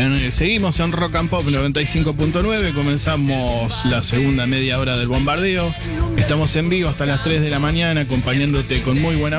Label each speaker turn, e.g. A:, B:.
A: Seguimos en Rock and Pop 95.9. Comenzamos la segunda media hora del bombardeo. Estamos en vivo hasta las 3 de la mañana acompañándote con muy buena